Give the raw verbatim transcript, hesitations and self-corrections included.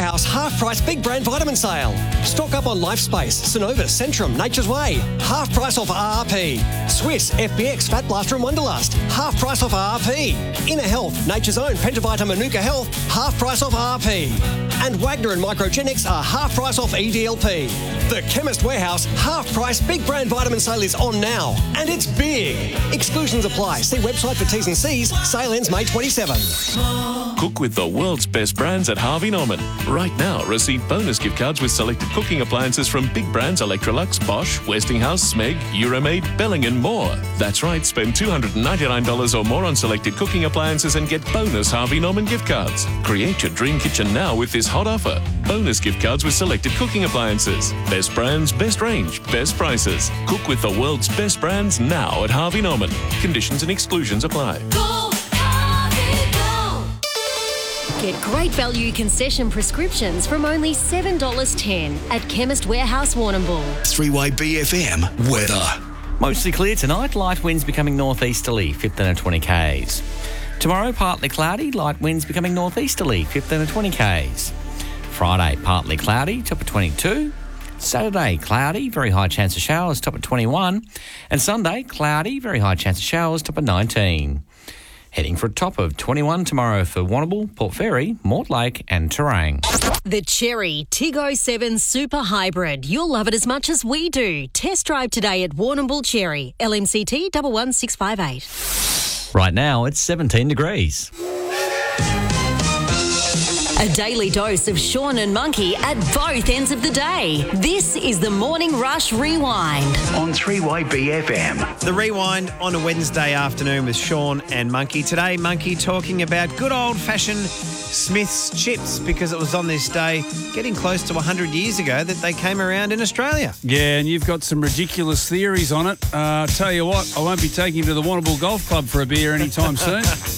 Warehouse half-price big brand vitamin sale. Stock up on LifeSpace, Synovus, Centrum, Nature's Way. Half price off R R P. Swiss, F B X, Fat Blaster and Wonderlust. Half price off R R P. Inner Health, Nature's Own, Pentavita Manuka Health. Half price off R R P. And Wagner and Microgenics are half price off E D L P. The Chemist Warehouse half-price big brand vitamin sale is on now. And it's big. Exclusions apply. See website for T's and C's. Sale ends May twenty-seventh. Cook with the world's best brands at Harvey Norman. Right now, receive bonus gift cards with selected cooking appliances from big brands Electrolux, Bosch, Westinghouse, Smeg, Euromaid, Belling and more. That's right, spend two hundred ninety-nine dollars or more on selected cooking appliances and get bonus Harvey Norman gift cards. Create your dream kitchen now with this hot offer. Bonus gift cards with selected cooking appliances. Best brands, best range, best prices. Cook with the world's best brands now at Harvey Norman. Conditions and exclusions apply. Go, Harvey, go. Get great value concession prescriptions from only seven dollars ten at Chemist Warehouse Warrnambool. three Y B F M weather. Mostly clear tonight, light winds becoming northeasterly, fifteen to twenty k's. Tomorrow, partly cloudy, light winds becoming northeasterly, fifteen to twenty k's. Friday, partly cloudy, top of twenty-two. Saturday, cloudy, very high chance of showers, top of twenty-one. And Sunday, cloudy, very high chance of showers, top of nineteen. Heading for a top of twenty-one tomorrow for Warrnambool, Port Fairy, Mortlake and Terang. The Cherry Tig oh seven Super Hybrid. You'll love it as much as we do. Test drive today at Warrnambool Cherry. L M C T one one six five eight. Right now, it's seventeen degrees. A daily dose of Sean and Monkey at both ends of the day. This is the Morning Rush Rewind. On three Y B F M. The Rewind on a Wednesday afternoon with Sean and Monkey. Today, Monkey talking about good old-fashioned Smith's chips, because it was on this day, getting close to one hundred years ago, that they came around in Australia. Yeah, and you've got some ridiculous theories on it. Uh, tell you what, I won't be taking you to the Warrnambool Golf Club for a beer anytime soon.